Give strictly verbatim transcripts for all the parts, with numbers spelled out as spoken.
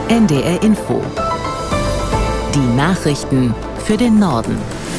N D R Info. Die Nachrichten für den Norden.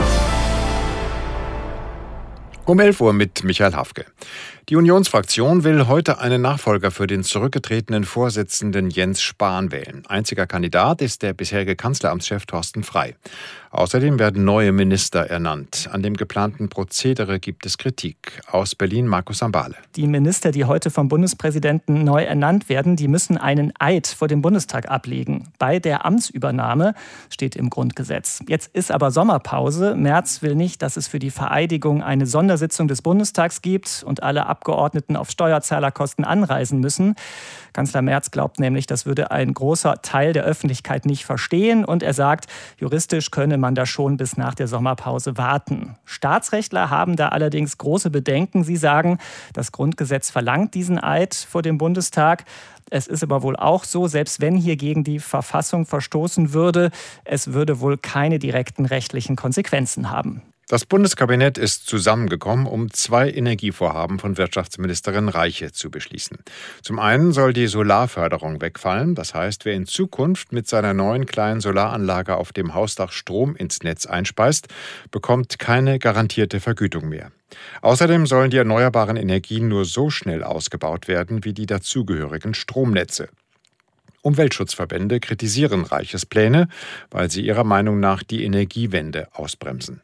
Um elf Uhr mit Michael Hafke. Die Unionsfraktion will heute einen Nachfolger für den zurückgetretenen Vorsitzenden Jens Spahn wählen. Einziger Kandidat ist der bisherige Kanzleramtschef Thorsten Frey. Außerdem werden neue Minister ernannt. An dem geplanten Prozedere gibt es Kritik. Aus Berlin Markus Sambale. Die Minister, die heute vom Bundespräsidenten neu ernannt werden, die müssen einen Eid vor dem Bundestag ablegen. Bei der Amtsübernahme steht im Grundgesetz. Jetzt ist aber Sommerpause. Merz will nicht, dass es für die Vereidigung eine Sondersitzung des Bundestags gibt und alle Abgeordneten auf Steuerzahlerkosten anreisen müssen. Kanzler Merz glaubt nämlich, das würde ein großer Teil der Öffentlichkeit nicht verstehen. Und er sagt, juristisch könne man da schon bis nach der Sommerpause warten. Staatsrechtler haben da allerdings große Bedenken. Sie sagen, das Grundgesetz verlangt diesen Eid vor dem Bundestag. Es ist aber wohl auch so, selbst wenn hier gegen die Verfassung verstoßen würde, es würde wohl keine direkten rechtlichen Konsequenzen haben. Das Bundeskabinett ist zusammengekommen, um zwei Energievorhaben von Wirtschaftsministerin Reiche zu beschließen. Zum einen soll die Solarförderung wegfallen. Das heißt, wer in Zukunft mit seiner neuen kleinen Solaranlage auf dem Hausdach Strom ins Netz einspeist, bekommt keine garantierte Vergütung mehr. Außerdem sollen die erneuerbaren Energien nur so schnell ausgebaut werden wie die dazugehörigen Stromnetze. Umweltschutzverbände kritisieren Reiches Pläne, weil sie ihrer Meinung nach die Energiewende ausbremsen.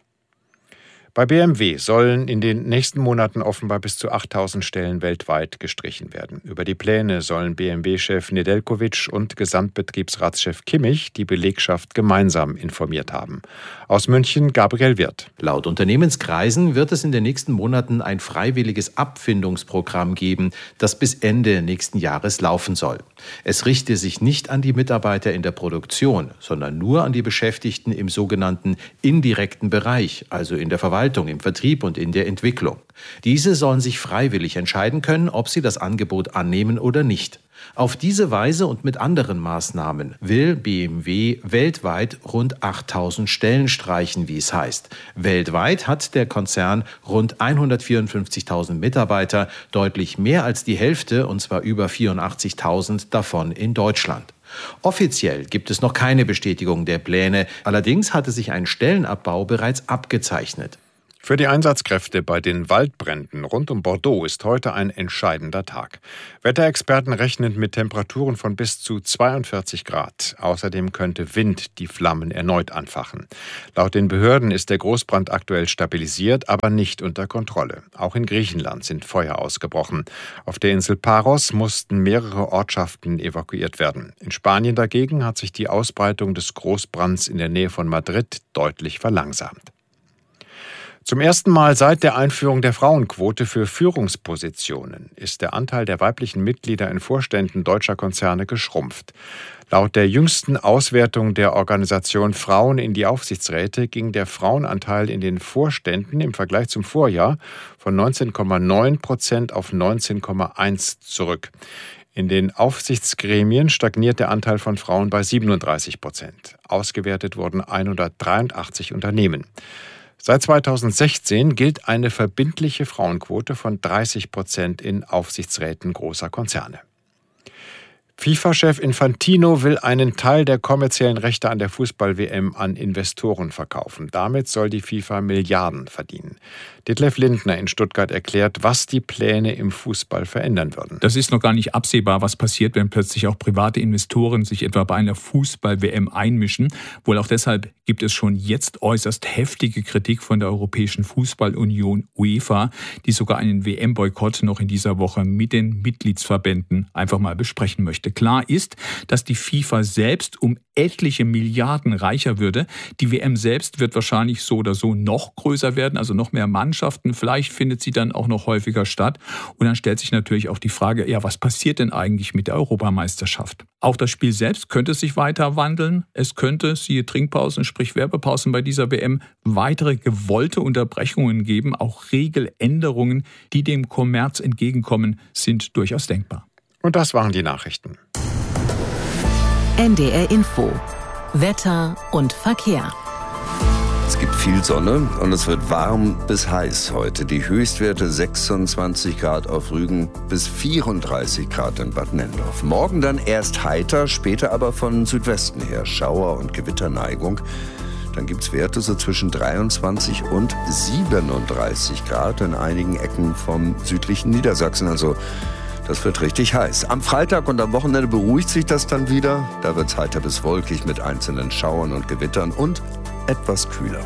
Bei B M W sollen in den nächsten Monaten offenbar bis zu achttausend Stellen weltweit gestrichen werden. Über die Pläne sollen B M W-Chef Nedeljkovic und Gesamtbetriebsratschef Kimmich die Belegschaft gemeinsam informiert haben. Aus München Gabriel Wirth. Laut Unternehmenskreisen wird es in den nächsten Monaten ein freiwilliges Abfindungsprogramm geben, das bis Ende nächsten Jahres laufen soll. Es richte sich nicht an die Mitarbeiter in der Produktion, sondern nur an die Beschäftigten im sogenannten indirekten Bereich, also in der Verwaltung, im Vertrieb und in der Entwicklung. Diese sollen sich freiwillig entscheiden können, ob sie das Angebot annehmen oder nicht. Auf diese Weise und mit anderen Maßnahmen will B M W weltweit rund achttausend Stellen streichen, wie es heißt. Weltweit hat der Konzern rund hundertvierundfünfzigtausend Mitarbeiter, deutlich mehr als die Hälfte, und zwar über vierundachtzigtausend davon in Deutschland. Offiziell gibt es noch keine Bestätigung der Pläne, allerdings hatte sich ein Stellenabbau bereits abgezeichnet. Für die Einsatzkräfte bei den Waldbränden rund um Bordeaux ist heute ein entscheidender Tag. Wetterexperten rechnen mit Temperaturen von bis zu zweiundvierzig Grad. Außerdem könnte Wind die Flammen erneut anfachen. Laut den Behörden ist der Großbrand aktuell stabilisiert, aber nicht unter Kontrolle. Auch in Griechenland sind Feuer ausgebrochen. Auf der Insel Paros mussten mehrere Ortschaften evakuiert werden. In Spanien dagegen hat sich die Ausbreitung des Großbrands in der Nähe von Madrid deutlich verlangsamt. Zum ersten Mal seit der Einführung der Frauenquote für Führungspositionen ist der Anteil der weiblichen Mitglieder in Vorständen deutscher Konzerne geschrumpft. Laut der jüngsten Auswertung der Organisation Frauen in die Aufsichtsräte ging der Frauenanteil in den Vorständen im Vergleich zum Vorjahr von neunzehn Komma neun Prozent auf neunzehn Komma eins zurück. In den Aufsichtsgremien stagniert der Anteil von Frauen bei siebenunddreißig Prozent. Ausgewertet wurden hundertdreiundachtzig Unternehmen. Seit zweitausendsechzehn gilt eine verbindliche Frauenquote von dreißig Prozent in Aufsichtsräten großer Konzerne. FIFA-Chef Infantino will einen Teil der kommerziellen Rechte an der Fußball-W M an Investoren verkaufen. Damit soll die FIFA Milliarden verdienen. Detlef Lindner in Stuttgart erklärt, was die Pläne im Fußball verändern würden. Das ist noch gar nicht absehbar, was passiert, wenn plötzlich auch private Investoren sich etwa bei einer Fußball-W M einmischen. Wohl auch deshalb gibt es schon jetzt äußerst heftige Kritik von der Europäischen Fußballunion UEFA, die sogar einen W M-Boykott noch in dieser Woche mit den Mitgliedsverbänden einfach mal besprechen möchte. Klar ist, dass die FIFA selbst um etliche Milliarden reicher würde. Die W M selbst wird wahrscheinlich so oder so noch größer werden, also noch mehr Mannschaften. Vielleicht findet sie dann auch noch häufiger statt. Und dann stellt sich natürlich auch die Frage, ja, was passiert denn eigentlich mit der Europameisterschaft? Auch das Spiel selbst könnte sich weiter wandeln. Es könnte, siehe Trinkpausen, sprich Werbepausen bei dieser W M, weitere gewollte Unterbrechungen geben. Auch Regeländerungen, die dem Kommerz entgegenkommen, sind durchaus denkbar. Und das waren die Nachrichten. N D R Info. Wetter und Verkehr. Es gibt viel Sonne und es wird warm bis heiß heute. Die Höchstwerte sechsundzwanzig Grad auf Rügen bis vierunddreißig Grad in Bad Nennendorf. Morgen dann erst heiter, später aber von Südwesten her Schauer- und Gewitterneigung. Dann gibt es Werte so zwischen dreiundzwanzig und siebenunddreißig Grad in einigen Ecken vom südlichen Niedersachsen. Also das wird richtig heiß. Am Freitag und am Wochenende beruhigt sich das dann wieder. Da wird es heiter bis wolkig mit einzelnen Schauern und Gewittern und etwas kühler.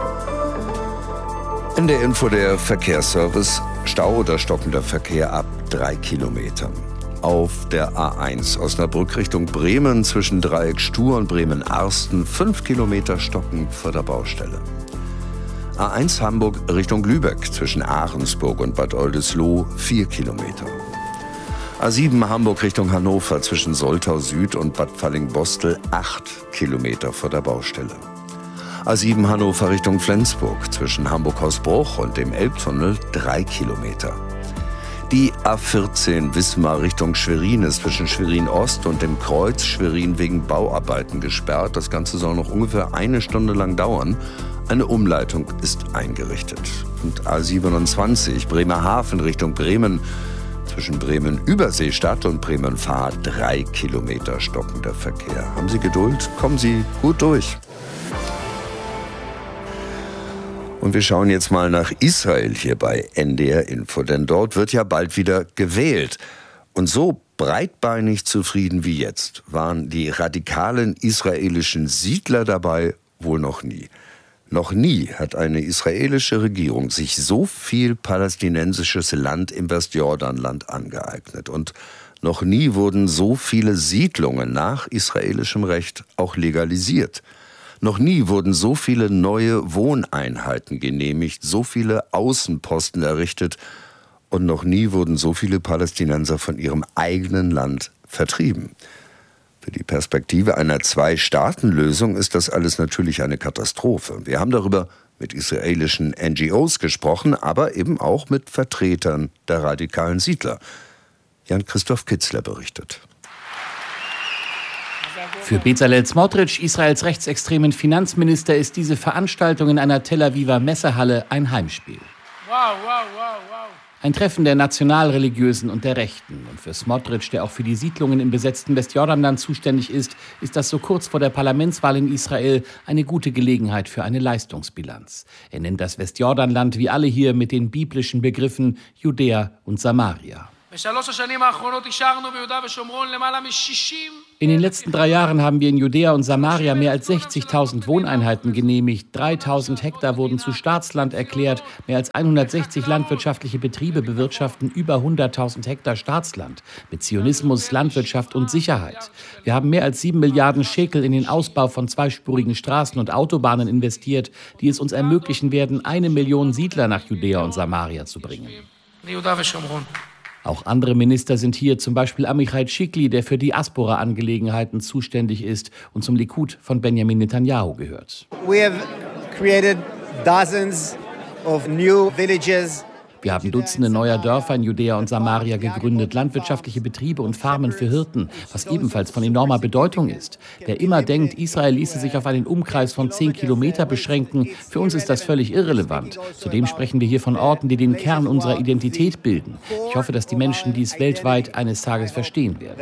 In der Info der Verkehrsservice. Stau oder stockender Verkehr ab drei Kilometern. Auf der A eins Osnabrück Richtung Bremen zwischen Dreieck Stur und Bremen-Arsten fünf Kilometer stocken vor der Baustelle. A eins Hamburg Richtung Lübeck zwischen Ahrensburg und Bad Oldesloe vier Kilometer. A sieben Hamburg Richtung Hannover zwischen Soltau Süd und Bad Fallingbostel acht Kilometer vor der Baustelle. A sieben Hannover Richtung Flensburg zwischen Hamburg-Hausbruch und dem Elbtunnel drei Kilometer. Die A vierzehn Wismar Richtung Schwerin ist zwischen Schwerin-Ost und dem Kreuz Schwerin wegen Bauarbeiten gesperrt. Das Ganze soll noch ungefähr eine Stunde lang dauern. Eine Umleitung ist eingerichtet. Und A siebenundzwanzig Bremerhaven Richtung Bremen zwischen Bremen-Überseestadt und Bremen-Fahr drei Kilometer stockender Verkehr. Haben Sie Geduld? Kommen Sie gut durch. Und wir schauen jetzt mal nach Israel hier bei N D R Info, denn dort wird ja bald wieder gewählt. Und so breitbeinig zufrieden wie jetzt waren die radikalen israelischen Siedler dabei wohl noch nie. Noch nie hat eine israelische Regierung sich so viel palästinensisches Land im Westjordanland angeeignet. Und noch nie wurden so viele Siedlungen nach israelischem Recht auch legalisiert. Noch nie wurden so viele neue Wohneinheiten genehmigt, so viele Außenposten errichtet und noch nie wurden so viele Palästinenser von ihrem eigenen Land vertrieben. Für die Perspektive einer Zwei-Staaten-Lösung ist das alles natürlich eine Katastrophe. Wir haben darüber mit israelischen N G Os gesprochen, aber eben auch mit Vertretern der radikalen Siedler. Jan-Christoph Kitzler berichtet. Für Bezalel Smotrich, Israels rechtsextremen Finanzminister, ist diese Veranstaltung in einer Tel Aviver Messehalle ein Heimspiel. Wow, wow, wow, wow. Ein Treffen der Nationalreligiösen und der Rechten. Und für Smotrich, der auch für die Siedlungen im besetzten Westjordanland zuständig ist, ist das so kurz vor der Parlamentswahl in Israel eine gute Gelegenheit für eine Leistungsbilanz. Er nennt das Westjordanland wie alle hier mit den biblischen Begriffen Judäa und Samaria. In den letzten drei Jahren haben wir in Judäa und Samaria mehr als sechzigtausend Wohneinheiten genehmigt. dreitausend Hektar wurden zu Staatsland erklärt. Mehr als hundertsechzig landwirtschaftliche Betriebe bewirtschaften über hunderttausend Hektar Staatsland. Mit Zionismus, Landwirtschaft und Sicherheit. Wir haben mehr als sieben Milliarden Schekel in den Ausbau von zweispurigen Straßen und Autobahnen investiert, die es uns ermöglichen werden, eine Million Siedler nach Judäa und Samaria zu bringen. Auch andere Minister sind hier, zum Beispiel Amichai Shikli, der für Diaspora-Angelegenheiten zuständig ist und zum Likud von Benjamin Netanyahu gehört. We have created dozens of new villages. Wir haben Dutzende neuer Dörfer in Judäa und Samaria gegründet, landwirtschaftliche Betriebe und Farmen für Hirten, was ebenfalls von enormer Bedeutung ist. Wer immer denkt, Israel ließe sich auf einen Umkreis von zehn Kilometer beschränken, für uns ist das völlig irrelevant. Zudem sprechen wir hier von Orten, die den Kern unserer Identität bilden. Ich hoffe, dass die Menschen dies weltweit eines Tages verstehen werden.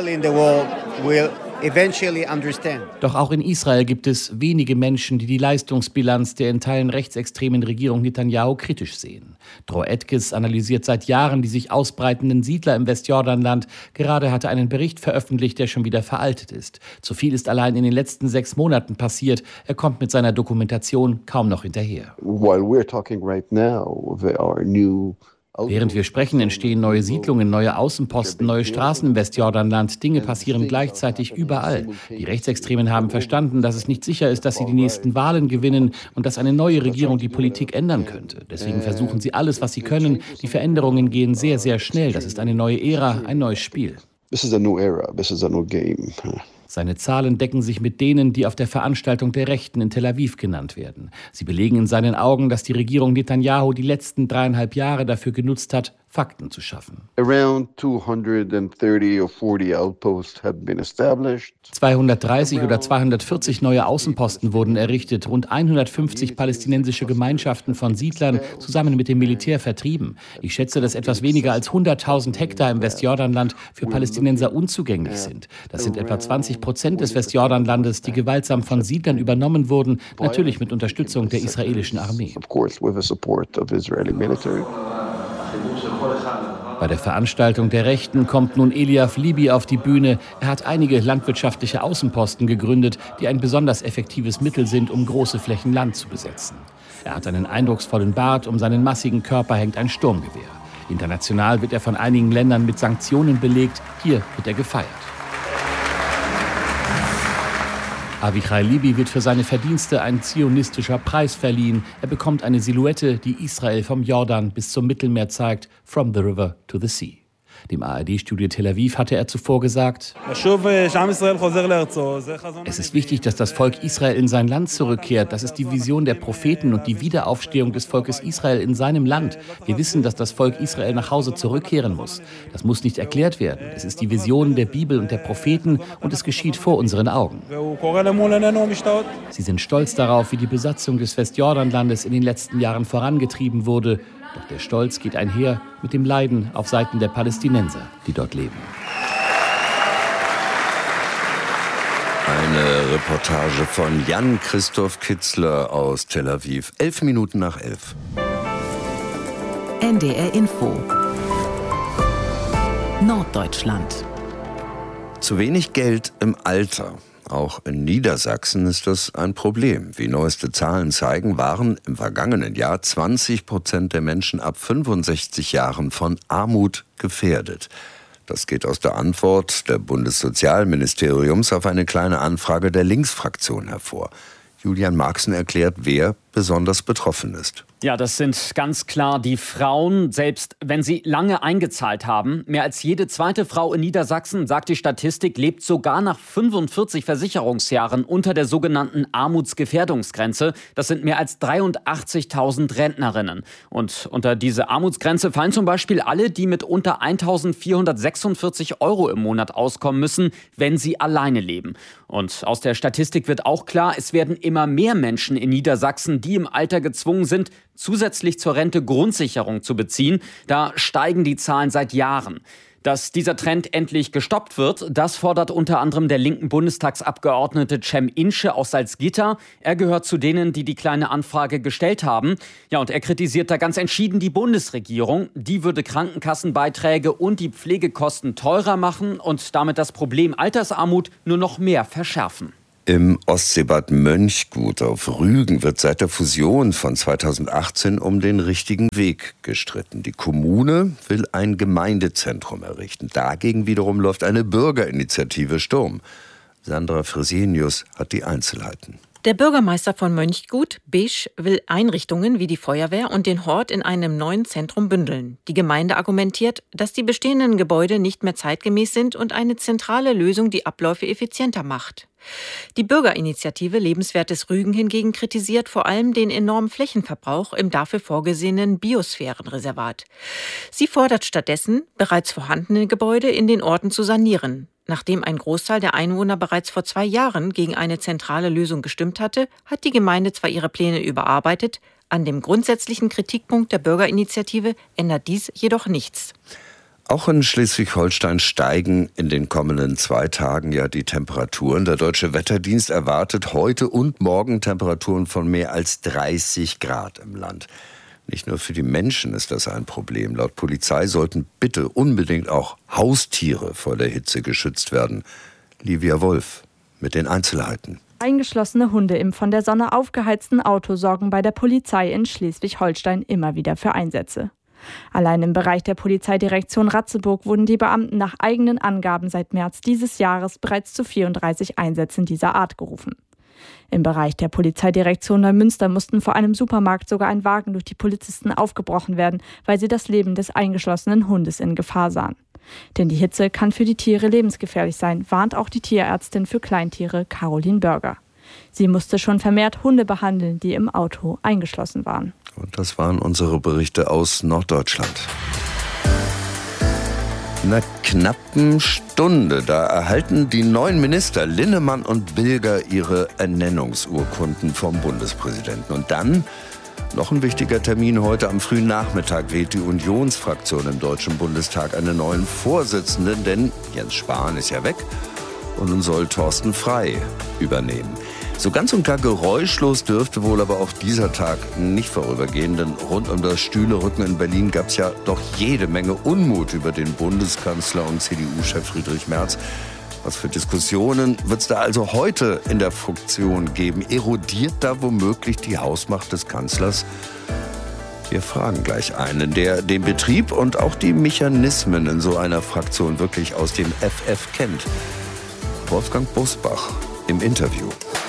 Doch auch in Israel gibt es wenige Menschen, die die Leistungsbilanz der in Teilen rechtsextremen Regierung Netanyahu kritisch sehen. Dror Etkes analysiert seit Jahren die sich ausbreitenden Siedler im Westjordanland. Gerade hat er einen Bericht veröffentlicht, der schon wieder veraltet ist. Zu viel ist allein in den letzten sechs Monaten passiert. Er kommt mit seiner Dokumentation kaum noch hinterher. While we're talking right now, there are new Während wir sprechen, entstehen neue Siedlungen, neue Außenposten, neue Straßen im Westjordanland. Dinge passieren gleichzeitig überall. Die Rechtsextremen haben verstanden, dass es nicht sicher ist, dass sie die nächsten Wahlen gewinnen und dass eine neue Regierung die Politik ändern könnte. Deswegen versuchen sie alles, was sie können. Die Veränderungen gehen sehr, sehr schnell. Das ist eine neue Ära, ein neues Spiel. This is a new era. This is a new game. Seine Zahlen decken sich mit denen, die auf der Veranstaltung der Rechten in Tel Aviv genannt werden. Sie belegen in seinen Augen, dass die Regierung Netanyahu die letzten dreieinhalb Jahre dafür genutzt hat, Fakten zu schaffen. Around two hundred thirty or forty outposts have been established. zweihundertdreißig oder zweihundertvierzig neue Außenposten wurden errichtet, rund hundertfünfzig palästinensische Gemeinschaften von Siedlern zusammen mit dem Militär vertrieben. Ich schätze, dass etwas weniger als hunderttausend Hektar im Westjordanland für Palästinenser unzugänglich sind. Das sind etwa zwanzig Prozent des Westjordanlandes, die gewaltsam von Siedlern übernommen wurden, natürlich mit Unterstützung der israelischen Armee. Of course, with the support of Israeli military. Bei der Veranstaltung der Rechten kommt nun Eliav Libi auf die Bühne. Er hat einige landwirtschaftliche Außenposten gegründet, die ein besonders effektives Mittel sind, um große Flächen Land zu besetzen. Er hat einen eindrucksvollen Bart, um seinen massigen Körper hängt ein Sturmgewehr. International wird er von einigen Ländern mit Sanktionen belegt. Hier wird er gefeiert. Avichai Libi wird für seine Verdienste ein zionistischer Preis verliehen. Er bekommt eine Silhouette, die Israel vom Jordan bis zum Mittelmeer zeigt, from the river to the sea. Dem A R D-Studio Tel Aviv hatte er zuvor gesagt: Es ist wichtig, dass das Volk Israel in sein Land zurückkehrt. Das ist die Vision der Propheten und die Wiederaufstehung des Volkes Israel in seinem Land. Wir wissen, dass das Volk Israel nach Hause zurückkehren muss. Das muss nicht erklärt werden. Es ist die Vision der Bibel und der Propheten und es geschieht vor unseren Augen. Sie sind stolz darauf, wie die Besatzung des Westjordanlandes in den letzten Jahren vorangetrieben wurde. Doch der Stolz geht einher mit dem Leiden auf Seiten der Palästinenser, die dort leben. Eine Reportage von Jan-Christoph Kitzler aus Tel Aviv. Elf Minuten nach elf. N D R Info. Norddeutschland. Zu wenig Geld im Alter. Auch in Niedersachsen ist das ein Problem. Wie neueste Zahlen zeigen, waren im vergangenen Jahr zwanzig Prozent der Menschen ab fünfundsechzig Jahren von Armut gefährdet. Das geht aus der Antwort des Bundessozialministeriums auf eine kleine Anfrage der Linksfraktion hervor. Julian Marxen erklärt, wer besonders betroffen ist. Ja, das sind ganz klar die Frauen, selbst wenn sie lange eingezahlt haben. Mehr als jede zweite Frau in Niedersachsen, sagt die Statistik, lebt sogar nach fünfundvierzig Versicherungsjahren unter der sogenannten Armutsgefährdungsgrenze. Das sind mehr als dreiundachtzigtausend Rentnerinnen. Und unter diese Armutsgrenze fallen zum Beispiel alle, die mit unter eintausendvierhundertsechsundvierzig Euro im Monat auskommen müssen, wenn sie alleine leben. Und aus der Statistik wird auch klar, es werden immer mehr Menschen in Niedersachsen, die im Alter gezwungen sind, zusätzlich zur Rente Grundsicherung zu beziehen. Da steigen die Zahlen seit Jahren. Dass dieser Trend endlich gestoppt wird, das fordert unter anderem der linken Bundestagsabgeordnete Cem Insche aus Salzgitter. Er gehört zu denen, die die kleine Anfrage gestellt haben. Ja, und er kritisiert da ganz entschieden die Bundesregierung. Die würde Krankenkassenbeiträge und die Pflegekosten teurer machen und damit das Problem Altersarmut nur noch mehr verschärfen. Im Ostseebad Mönchgut auf Rügen wird seit der Fusion von zweitausendachtzehn um den richtigen Weg gestritten. Die Kommune will ein Gemeindezentrum errichten. Dagegen wiederum läuft eine Bürgerinitiative Sturm. Sandra Fresenius hat die Einzelheiten. Der Bürgermeister von Mönchgut, Bisch, will Einrichtungen wie die Feuerwehr und den Hort in einem neuen Zentrum bündeln. Die Gemeinde argumentiert, dass die bestehenden Gebäude nicht mehr zeitgemäß sind und eine zentrale Lösung die Abläufe effizienter macht. Die Bürgerinitiative Lebenswertes Rügen hingegen kritisiert vor allem den enormen Flächenverbrauch im dafür vorgesehenen Biosphärenreservat. Sie fordert stattdessen, bereits vorhandene Gebäude in den Orten zu sanieren. Nachdem ein Großteil der Einwohner bereits vor zwei Jahren gegen eine zentrale Lösung gestimmt hatte, hat die Gemeinde zwar ihre Pläne überarbeitet, an dem grundsätzlichen Kritikpunkt der Bürgerinitiative ändert dies jedoch nichts. Auch in Schleswig-Holstein steigen in den kommenden zwei Tagen ja die Temperaturen. Der Deutsche Wetterdienst erwartet heute und morgen Temperaturen von mehr als dreißig Grad im Land. Nicht nur für die Menschen ist das ein Problem. Laut Polizei sollten bitte unbedingt auch Haustiere vor der Hitze geschützt werden. Livia Wolf mit den Einzelheiten. Eingeschlossene Hunde im von der Sonne aufgeheizten Auto sorgen bei der Polizei in Schleswig-Holstein immer wieder für Einsätze. Allein im Bereich der Polizeidirektion Ratzeburg wurden die Beamten nach eigenen Angaben seit März dieses Jahres bereits zu vierunddreißig Einsätzen dieser Art gerufen. Im Bereich der Polizeidirektion Neumünster mussten vor einem Supermarkt sogar ein Wagen durch die Polizisten aufgebrochen werden, weil sie das Leben des eingeschlossenen Hundes in Gefahr sahen. Denn die Hitze kann für die Tiere lebensgefährlich sein, warnt auch die Tierärztin für Kleintiere Caroline Börger. Sie musste schon vermehrt Hunde behandeln, die im Auto eingeschlossen waren. Und das waren unsere Berichte aus Norddeutschland. einer knappen Stunde, da erhalten die neuen Minister Linnemann und Bilger ihre Ernennungsurkunden vom Bundespräsidenten. Und dann noch ein wichtiger Termin heute am frühen Nachmittag wählt die Unionsfraktion im Deutschen Bundestag einen neuen Vorsitzenden, denn Jens Spahn ist ja weg und nun soll Thorsten Frey übernehmen. So ganz und gar geräuschlos dürfte wohl aber auch dieser Tag nicht vorübergehen, denn rund um das Stühlerücken in Berlin gab es ja doch jede Menge Unmut über den Bundeskanzler und C D U-Chef Friedrich Merz. Was für Diskussionen wird es da also heute in der Fraktion geben? Erodiert da womöglich die Hausmacht des Kanzlers? Wir fragen gleich einen, der den Betrieb und auch die Mechanismen in so einer Fraktion wirklich aus dem F F kennt. Wolfgang Bosbach im Interview.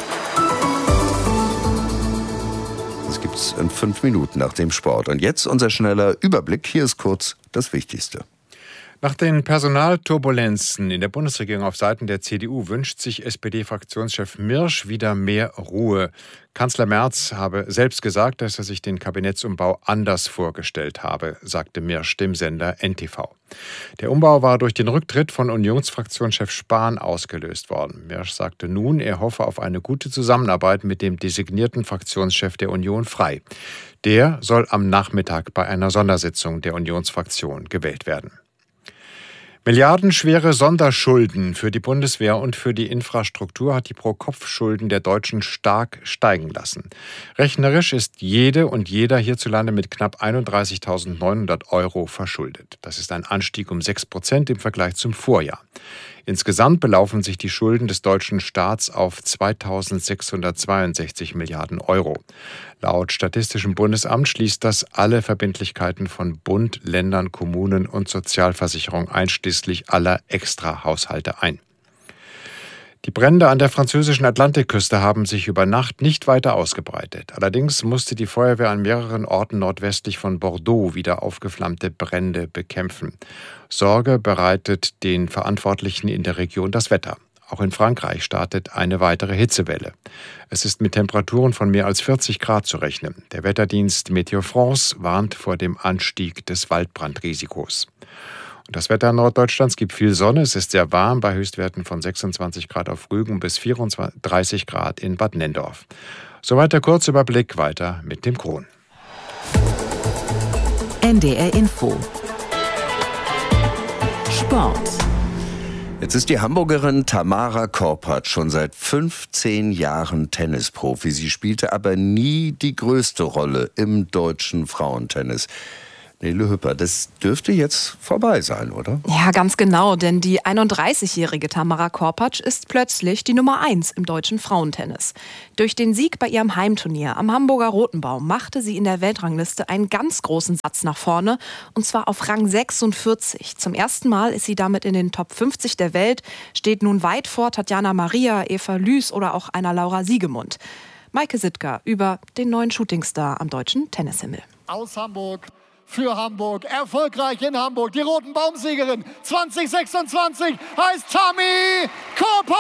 Das gibt's in fünf Minuten nach dem Sport. Und jetzt unser schneller Überblick. Hier ist kurz das Wichtigste. Nach den Personalturbulenzen in der Bundesregierung auf Seiten der C D U wünscht sich S P D-Fraktionschef Mirsch wieder mehr Ruhe. Kanzler Merz habe selbst gesagt, dass er sich den Kabinettsumbau anders vorgestellt habe, sagte Mirsch dem Sender N T V. Der Umbau war durch den Rücktritt von Unionsfraktionschef Spahn ausgelöst worden. Mirsch sagte nun, er hoffe auf eine gute Zusammenarbeit mit dem designierten Fraktionschef der Union Frey. Der soll am Nachmittag bei einer Sondersitzung der Unionsfraktion gewählt werden. Milliardenschwere Sonderschulden für die Bundeswehr und für die Infrastruktur hat die Pro-Kopf-Schulden der Deutschen stark steigen lassen. Rechnerisch ist jede und jeder hierzulande mit knapp einunddreißigtausendneunhundert Euro verschuldet. Das ist ein Anstieg um sechs Prozent im Vergleich zum Vorjahr. Insgesamt belaufen sich die Schulden des deutschen Staats auf zweitausendsechshundertzweiundsechzig Milliarden Euro. Laut Statistischem Bundesamt schließt das alle Verbindlichkeiten von Bund, Ländern, Kommunen und Sozialversicherung einschließlich aller Extrahaushalte ein. Die Brände an der französischen Atlantikküste haben sich über Nacht nicht weiter ausgebreitet. Allerdings musste die Feuerwehr an mehreren Orten nordwestlich von Bordeaux wieder aufgeflammte Brände bekämpfen. Sorge bereitet den Verantwortlichen in der Region das Wetter. Auch in Frankreich startet eine weitere Hitzewelle. Es ist mit Temperaturen von mehr als vierzig Grad zu rechnen. Der Wetterdienst Météo France warnt vor dem Anstieg des Waldbrandrisikos. Und das Wetter Norddeutschlands gibt viel Sonne. Es ist sehr warm bei Höchstwerten von sechsundzwanzig Grad auf Rügen bis vierunddreißig Grad in Bad Nenndorf. Soweit der Kurzüberblick, weiter mit dem Kron. N D R Info. Sport. Jetzt ist die Hamburgerin Tamara Korpatsch schon seit fünfzehn Jahren Tennisprofi. Sie spielte aber nie die größte Rolle im deutschen Frauentennis. Nele Hüpper, das dürfte jetzt vorbei sein, oder? Ja, ganz genau, denn die einunddreißigjährige Tamara Korpatsch ist plötzlich die Nummer eins im deutschen Frauentennis. Durch den Sieg bei ihrem Heimturnier am Hamburger Rotenbaum machte sie in der Weltrangliste einen ganz großen Satz nach vorne, und zwar auf Rang sechsundvierzig. Zum ersten Mal ist sie damit in den Top fünfzig der Welt, steht nun weit vor Tatjana Maria, Eva Lüß oder auch einer Laura Siegemund. Maike Sittger über den neuen Shootingstar am deutschen Tennishimmel. Aus Hamburg. Für Hamburg, erfolgreich in Hamburg, die Rotenbaum-Siegerin zwanzig sechsundzwanzig heißt Tami Korpatsch!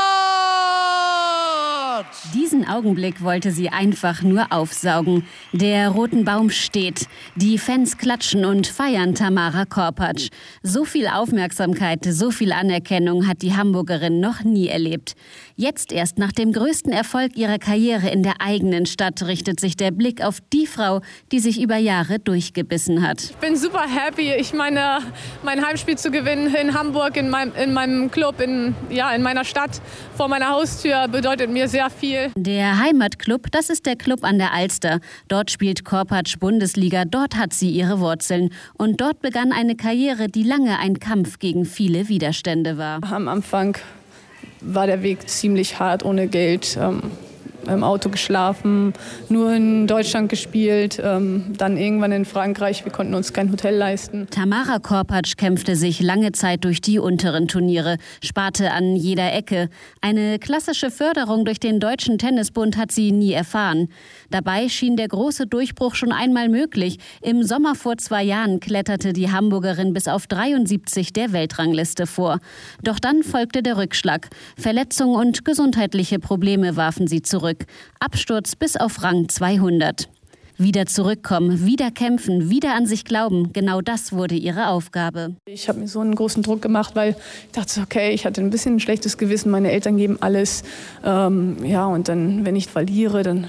Diesen Augenblick wollte sie einfach nur aufsaugen. Der Rotenbaum steht. Die Fans klatschen und feiern Tamara Korpatsch. So viel Aufmerksamkeit, so viel Anerkennung hat die Hamburgerin noch nie erlebt. Jetzt erst nach dem größten Erfolg ihrer Karriere in der eigenen Stadt richtet sich der Blick auf die Frau, die sich über Jahre durchgebissen hat. Ich bin super happy. Ich meine, mein Heimspiel zu gewinnen in Hamburg, in meinem, in meinem Club, in, ja, in meiner Stadt, vor meiner Haustür, bedeutet mir sehr viel. Der Heimatclub, das ist der Club an der Alster. Dort spielt Korpatsch Bundesliga, dort hat sie ihre Wurzeln. Und dort begann eine Karriere, die lange ein Kampf gegen viele Widerstände war. Am Anfang war der Weg ziemlich hart, ohne Geld. Ähm im Auto geschlafen, nur in Deutschland gespielt, ähm, dann irgendwann in Frankreich. Wir konnten uns kein Hotel leisten. Tamara Korpatsch kämpfte sich lange Zeit durch die unteren Turniere, sparte an jeder Ecke. Eine klassische Förderung durch den Deutschen Tennisbund hat sie nie erfahren. Dabei schien der große Durchbruch schon einmal möglich. Im Sommer vor zwei Jahren kletterte die Hamburgerin bis auf dreiundsiebzig der Weltrangliste vor. Doch dann folgte der Rückschlag. Verletzungen und gesundheitliche Probleme warfen sie zurück. Absturz bis auf Rang zweihundert. Wieder zurückkommen, wieder kämpfen, wieder an sich glauben. Genau das wurde ihre Aufgabe. Ich habe mir so einen großen Druck gemacht, weil ich dachte, okay, ich hatte ein bisschen ein schlechtes Gewissen. Meine Eltern geben alles. Ähm, ja, und dann, wenn ich verliere, dann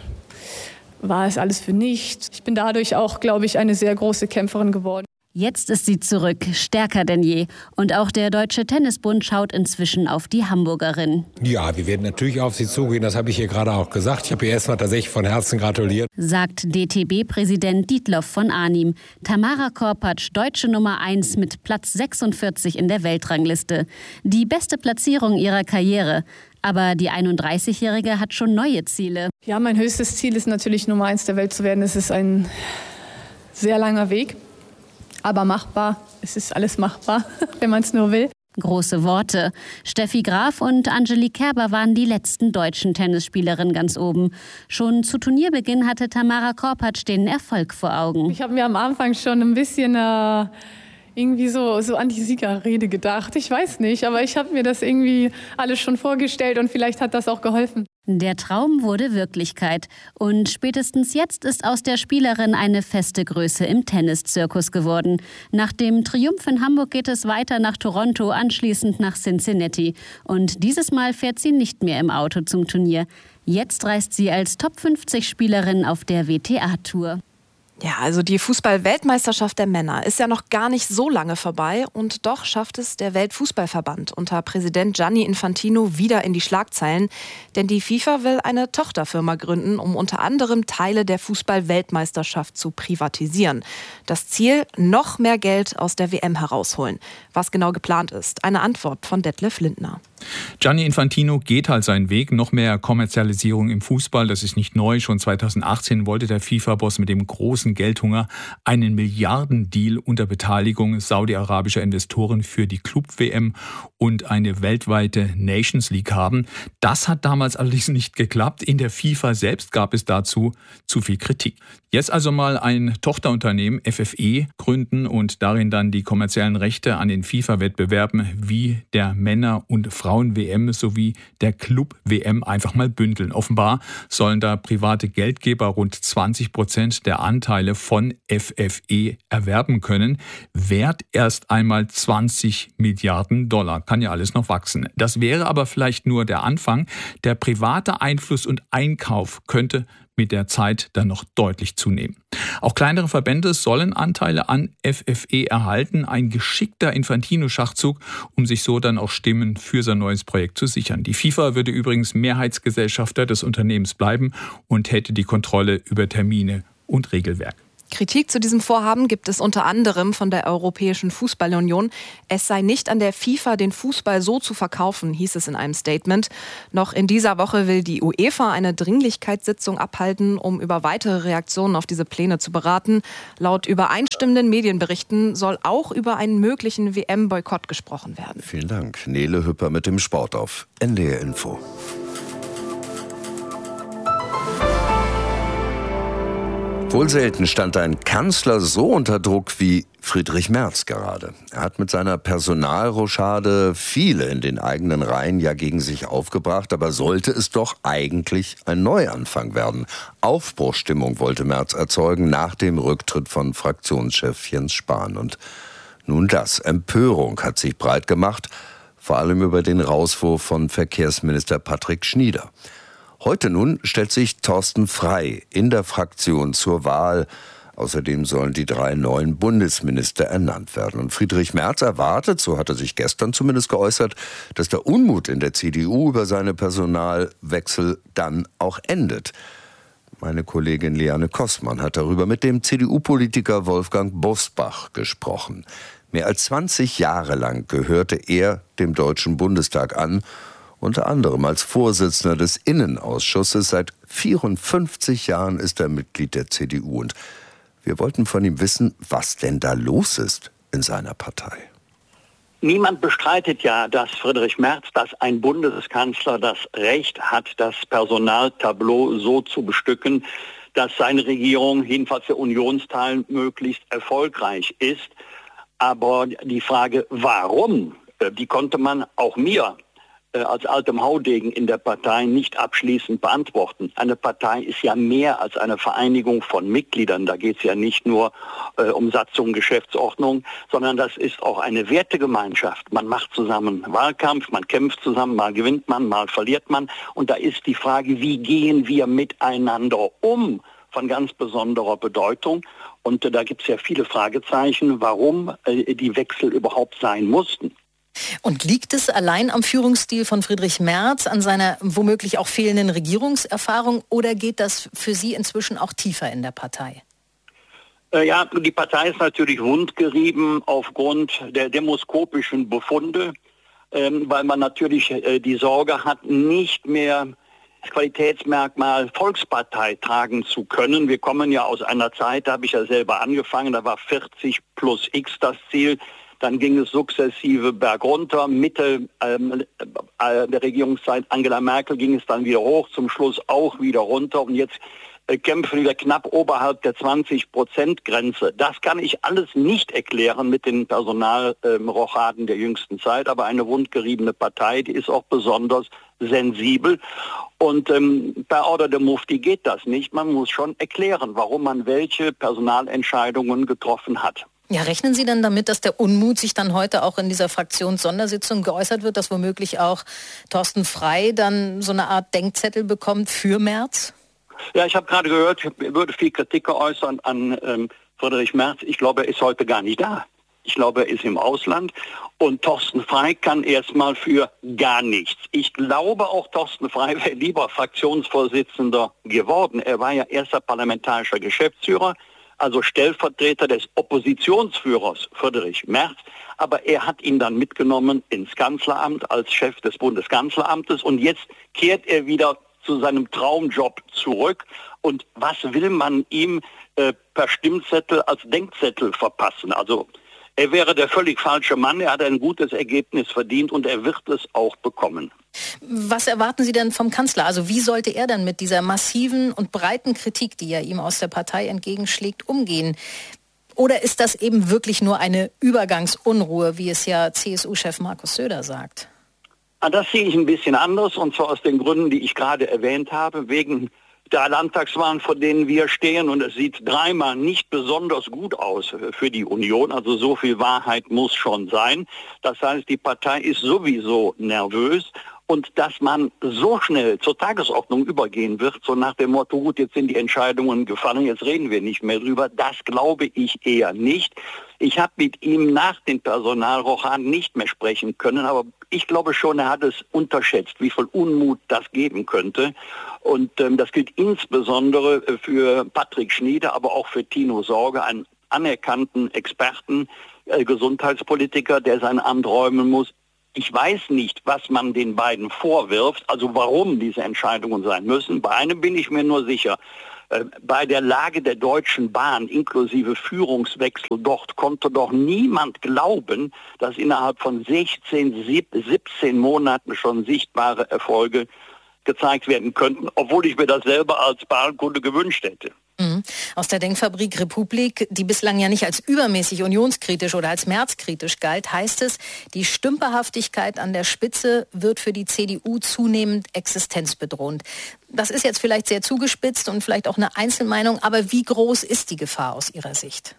war es alles für nichts. Ich bin dadurch auch, glaube ich, eine sehr große Kämpferin geworden. Jetzt ist sie zurück, stärker denn je. Und auch der Deutsche Tennisbund schaut inzwischen auf die Hamburgerin. Ja, wir werden natürlich auf sie zugehen, das habe ich hier gerade auch gesagt. Ich habe ihr erstmal tatsächlich von Herzen gratuliert. Sagt D T B-Präsident Dietloff von Arnim. Tamara Korpatsch, deutsche Nummer eins mit Platz sechsundvierzig in der Weltrangliste. Die beste Platzierung ihrer Karriere. Aber die einunddreißigjährige hat schon neue Ziele. Ja, mein höchstes Ziel ist natürlich Nummer eins der Welt zu werden. Es ist ein sehr langer Weg. Aber machbar, es ist alles machbar, wenn man es nur will. Große Worte. Steffi Graf und Angelique Kerber waren die letzten deutschen Tennisspielerinnen ganz oben. Schon zu Turnierbeginn hatte Tamara Korpatsch den Erfolg vor Augen. Ich habe mir am Anfang schon ein bisschen äh, irgendwie so, so an die Siegerrede gedacht. Ich weiß nicht, aber ich habe mir das irgendwie alles schon vorgestellt und vielleicht hat das auch geholfen. Der Traum wurde Wirklichkeit. Und spätestens jetzt ist aus der Spielerin eine feste Größe im Tenniszirkus geworden. Nach dem Triumph in Hamburg geht es weiter nach Toronto, anschließend nach Cincinnati. Und dieses Mal fährt sie nicht mehr im Auto zum Turnier. Jetzt reist sie als Top fünfzig Spielerin auf der W T A-Tour. Ja, also die Fußball-Weltmeisterschaft der Männer ist ja noch gar nicht so lange vorbei und doch schafft es der Weltfußballverband unter Präsident Gianni Infantino wieder in die Schlagzeilen, denn die FIFA will eine Tochterfirma gründen, um unter anderem Teile der Fußball-Weltmeisterschaft zu privatisieren. Das Ziel, noch mehr Geld aus der W M herausholen. Was genau geplant ist, eine Antwort von Detlef Lindner. Gianni Infantino geht halt seinen Weg. Noch mehr Kommerzialisierung im Fußball, das ist nicht neu. Schon zweitausendachtzehn wollte der FIFA-Boss mit dem großen Geldhunger einen Milliardendeal unter Beteiligung saudi-arabischer Investoren für die Club-W M und eine weltweite Nations League haben. Das hat damals allerdings nicht geklappt. In der FIFA selbst gab es dazu zu viel Kritik. Jetzt also mal ein Tochterunternehmen, F F E, gründen und darin dann die kommerziellen Rechte an den FIFA-Wettbewerben wie der Männer- und Frauen-W M sowie der Club-W M einfach mal bündeln. Offenbar sollen da private Geldgeber rund zwanzig Prozent der Anteile von F F E erwerben können. Wert erst einmal zwanzig Milliarden Dollar. Kann ja alles noch wachsen. Das wäre aber vielleicht nur der Anfang. Der private Einfluss und Einkauf könnte mit der Zeit dann noch deutlich zunehmen. Auch kleinere Verbände sollen Anteile an F F E erhalten. Ein geschickter Infantino-Schachzug, um sich so dann auch Stimmen für sein neues Projekt zu sichern. Die FIFA würde übrigens Mehrheitsgesellschafter des Unternehmens bleiben und hätte die Kontrolle über Termine und Regelwerk. Kritik zu diesem Vorhaben gibt es unter anderem von der Europäischen Fußballunion. Es sei nicht an der FIFA, den Fußball so zu verkaufen, hieß es in einem Statement. Noch in dieser Woche will die UEFA eine Dringlichkeitssitzung abhalten, um über weitere Reaktionen auf diese Pläne zu beraten. Laut übereinstimmenden Medienberichten soll auch über einen möglichen W M-Boykott gesprochen werden. Vielen Dank. Nele Hüpper mit dem Sport auf N D R Info. Wohl selten stand ein Kanzler so unter Druck wie Friedrich Merz gerade. Er hat mit seiner Personalrochade viele in den eigenen Reihen ja gegen sich aufgebracht, aber sollte es doch eigentlich ein Neuanfang werden. Aufbruchsstimmung wollte Merz erzeugen nach dem Rücktritt von Fraktionschef Jens Spahn. Und nun das. Empörung hat sich breit gemacht, vor allem über den Rauswurf von Verkehrsminister Patrick Schnieder. Heute nun stellt sich Thorsten Frey in der Fraktion zur Wahl. Außerdem sollen die drei neuen Bundesminister ernannt werden. Und Friedrich Merz erwartet, so hat er sich gestern zumindest geäußert, dass der Unmut in der C D U über seine Personalwechsel dann auch endet. Meine Kollegin Liane Kossmann hat darüber mit dem C D U-Politiker Wolfgang Bosbach gesprochen. Mehr als zwanzig Jahre lang gehörte er dem Deutschen Bundestag an, unter anderem als Vorsitzender des Innenausschusses. Seit vierundfünfzig Jahren ist er Mitglied der C D U. Und wir wollten von ihm wissen, was denn da los ist in seiner Partei. Niemand bestreitet ja, dass Friedrich Merz, dass ein Bundeskanzler das Recht hat, das Personaltableau so zu bestücken, dass seine Regierung, jedenfalls der Unionsteil, möglichst erfolgreich ist. Aber die Frage, warum, die konnte man auch mir als altem Haudegen in der Partei nicht abschließend beantworten. Eine Partei ist ja mehr als eine Vereinigung von Mitgliedern. Da geht es ja nicht nur äh, um Satzung, Geschäftsordnung, sondern das ist auch eine Wertegemeinschaft. Man macht zusammen Wahlkampf, man kämpft zusammen, mal gewinnt man, mal verliert man. Und da ist die Frage, wie gehen wir miteinander um, von ganz besonderer Bedeutung. Und äh, da gibt es ja viele Fragezeichen, warum äh, die Wechsel überhaupt sein mussten. Und liegt es allein am Führungsstil von Friedrich Merz, an seiner womöglich auch fehlenden Regierungserfahrung, oder geht das für Sie inzwischen auch tiefer in der Partei? Äh, ja, die Partei ist natürlich wundgerieben aufgrund der demoskopischen Befunde, ähm, weil man natürlich äh, die Sorge hat, nicht mehr das Qualitätsmerkmal Volkspartei tragen zu können. Wir kommen ja aus einer Zeit, da habe ich ja selber angefangen, da war vierzig plus X das Ziel. Dann ging es sukzessive bergunter. Mitte ähm, äh, der Regierungszeit Angela Merkel ging es dann wieder hoch, zum Schluss auch wieder runter. Und jetzt äh, kämpfen wir knapp oberhalb der zwanzig Prozent Grenze. Das kann ich alles nicht erklären mit den Personalrochaden ähm, der jüngsten Zeit. Aber eine wundgeriebene Partei, die ist auch besonders sensibel. Und ähm, per Order der Mufti geht das nicht. Man muss schon erklären, warum man welche Personalentscheidungen getroffen hat. Ja, rechnen Sie denn damit, dass der Unmut sich dann heute auch in dieser Fraktionssondersitzung geäußert wird, dass womöglich auch Thorsten Frey dann so eine Art Denkzettel bekommt für Merz? Ja, ich habe gerade gehört, ich würde viel Kritik äußern an ähm, Friedrich Merz. Ich glaube, er ist heute gar nicht da. Ich glaube, er ist im Ausland. Und Thorsten Frey kann erstmal für gar nichts. Ich glaube auch, Thorsten Frey wäre lieber Fraktionsvorsitzender geworden. Er war ja erster parlamentarischer Geschäftsführer, also Stellvertreter des Oppositionsführers Friedrich Merz. Aber er hat ihn dann mitgenommen ins Kanzleramt als Chef des Bundeskanzleramtes. Und jetzt kehrt er wieder zu seinem Traumjob zurück. Und was will man ihm äh, per Stimmzettel als Denkzettel verpassen? Also er wäre der völlig falsche Mann. Er hat ein gutes Ergebnis verdient und er wird es auch bekommen. Was erwarten Sie denn vom Kanzler? Also wie sollte er dann mit dieser massiven und breiten Kritik, die ja ihm aus der Partei entgegenschlägt, umgehen? Oder ist das eben wirklich nur eine Übergangsunruhe, wie es ja C S U-Chef Markus Söder sagt? Das sehe ich ein bisschen anders, und zwar aus den Gründen, die ich gerade erwähnt habe, wegen der Landtagswahlen, vor denen wir stehen. Und es sieht dreimal nicht besonders gut aus für die Union. Also so viel Wahrheit muss schon sein. Das heißt, die Partei ist sowieso nervös. Und dass man so schnell zur Tagesordnung übergehen wird, so nach dem Motto, gut, jetzt sind die Entscheidungen gefallen, jetzt reden wir nicht mehr drüber, das glaube ich eher nicht. Ich habe mit ihm nach den Personalrochaden nicht mehr sprechen können, aber ich glaube schon, er hat es unterschätzt, wie viel Unmut das geben könnte. Und ähm, das gilt insbesondere für Patrick Schnieder, aber auch für Tino Sorge, einen anerkannten Experten, äh, Gesundheitspolitiker, der sein Amt räumen muss. Ich weiß nicht, was man den beiden vorwirft, also warum diese Entscheidungen sein müssen. Bei einem bin ich mir nur sicher. Bei der Lage der Deutschen Bahn inklusive Führungswechsel dort konnte doch niemand glauben, dass innerhalb von sechzehn, siebzehn Monaten schon sichtbare Erfolge gezeigt werden könnten, obwohl ich mir das selber als Bahnkunde gewünscht hätte. Mhm. Aus der Denkfabrik Republik, die bislang ja nicht als übermäßig unionskritisch oder als märzkritisch galt, heißt es, die Stümperhaftigkeit an der Spitze wird für die C D U zunehmend existenzbedrohend. Das ist jetzt vielleicht sehr zugespitzt und vielleicht auch eine Einzelmeinung, aber wie groß ist die Gefahr aus Ihrer Sicht?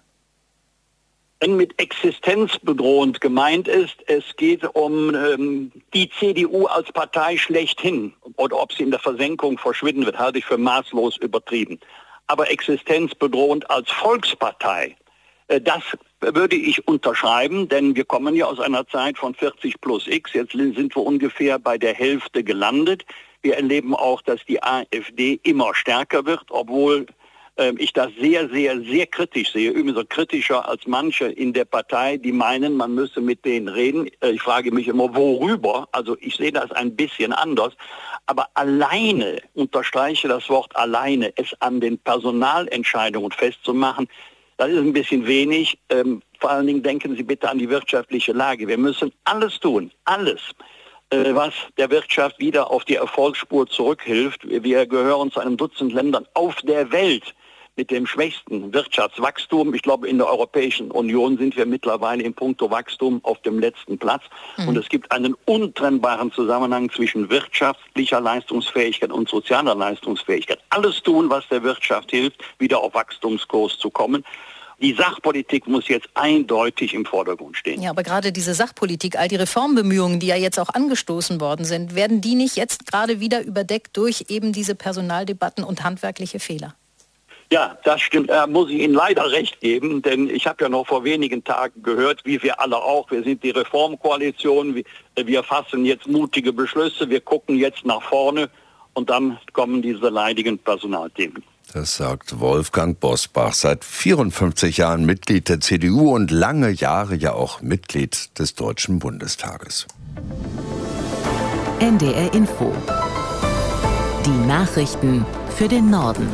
Wenn mit existenzbedrohend gemeint ist, es geht um ähm, die C D U als Partei schlechthin, oder ob sie in der Versenkung verschwinden wird, halte ich für maßlos übertrieben. Aber existenzbedrohend als Volkspartei, äh, das würde ich unterschreiben, denn wir kommen ja aus einer Zeit von vierzig plus X, jetzt sind wir ungefähr bei der Hälfte gelandet. Wir erleben auch, dass die AfD immer stärker wird, obwohl ich das sehr, sehr, sehr kritisch sehe, übrigens kritischer als manche in der Partei, die meinen, man müsse mit denen reden. Ich frage mich immer, worüber? Also ich sehe das ein bisschen anders. Aber alleine, unterstreiche das Wort alleine, es an den Personalentscheidungen festzumachen, das ist ein bisschen wenig. Vor allen Dingen denken Sie bitte an die wirtschaftliche Lage. Wir müssen alles tun, alles, was der Wirtschaft wieder auf die Erfolgsspur zurückhilft. Wir gehören zu einem Dutzend Ländern auf der Welt mit dem schwächsten Wirtschaftswachstum. Ich glaube, in der Europäischen Union sind wir mittlerweile in puncto Wachstum auf dem letzten Platz. Mhm. Und es gibt einen untrennbaren Zusammenhang zwischen wirtschaftlicher Leistungsfähigkeit und sozialer Leistungsfähigkeit. Alles tun, was der Wirtschaft hilft, wieder auf Wachstumskurs zu kommen. Die Sachpolitik muss jetzt eindeutig im Vordergrund stehen. Ja, aber gerade diese Sachpolitik, all die Reformbemühungen, die ja jetzt auch angestoßen worden sind, werden die nicht jetzt gerade wieder überdeckt durch eben diese Personaldebatten und handwerkliche Fehler? Ja, das stimmt. Da muss ich Ihnen leider recht geben, denn ich habe ja noch vor wenigen Tagen gehört, wie wir alle auch, wir sind die Reformkoalition, wir fassen jetzt mutige Beschlüsse, wir gucken jetzt nach vorne und dann kommen diese leidigen Personalthemen. Das sagt Wolfgang Bosbach, seit vierundfünfzig Jahren Mitglied der C D U und lange Jahre ja auch Mitglied des Deutschen Bundestages. N D R Info. Die Nachrichten für den Norden.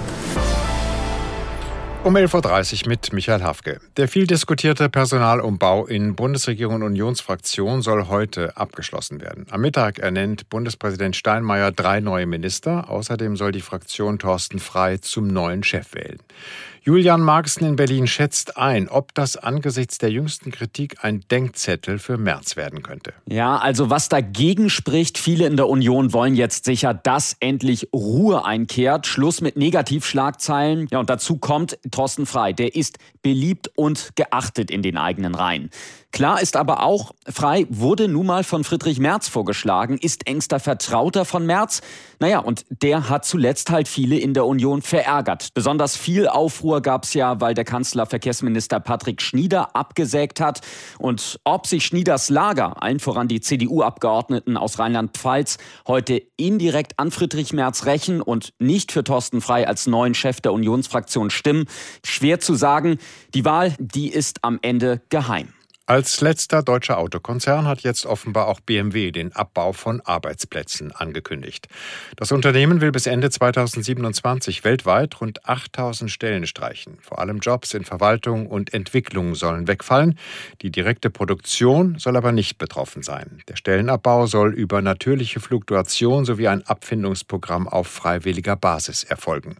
Um elf Uhr dreißig mit Michael Hafke. Der viel diskutierte Personalumbau in Bundesregierung und Unionsfraktion soll heute abgeschlossen werden. Am Mittag ernennt Bundespräsident Steinmeier drei neue Minister. Außerdem soll die Fraktion Thorsten Frey zum neuen Chef wählen. Julian Marxen in Berlin schätzt ein, ob das angesichts der jüngsten Kritik ein Denkzettel für Merz werden könnte. Ja, also was dagegen spricht, viele in der Union wollen jetzt sicher, dass endlich Ruhe einkehrt. Schluss mit Negativschlagzeilen. Ja, und dazu kommt Thorsten Frey. Der ist beliebt und geachtet in den eigenen Reihen. Klar ist aber auch, Frey wurde nun mal von Friedrich Merz vorgeschlagen, ist engster Vertrauter von Merz. Naja, und der hat zuletzt halt viele in der Union verärgert. Besonders viel Aufruhr gab es ja, weil der Kanzler Verkehrsminister Patrick Schnieder abgesägt hat. Und ob sich Schnieders Lager, allen voran die C D U-Abgeordneten aus Rheinland-Pfalz, heute indirekt an Friedrich Merz rächen und nicht für Thorsten Frey als neuen Chef der Unionsfraktion stimmen, schwer zu sagen. Die Wahl, die ist am Ende geheim. Als letzter deutscher Autokonzern hat jetzt offenbar auch B M W den Abbau von Arbeitsplätzen angekündigt. Das Unternehmen will bis Ende zweitausendsiebenundzwanzig weltweit rund achttausend Stellen streichen. Vor allem Jobs in Verwaltung und Entwicklung sollen wegfallen. Die direkte Produktion soll aber nicht betroffen sein. Der Stellenabbau soll über natürliche Fluktuation sowie ein Abfindungsprogramm auf freiwilliger Basis erfolgen.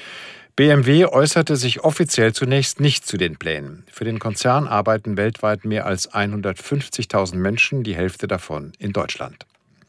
B M W äußerte sich offiziell zunächst nicht zu den Plänen. Für den Konzern arbeiten weltweit mehr als hundertfünfzigtausend Menschen, die Hälfte davon in Deutschland.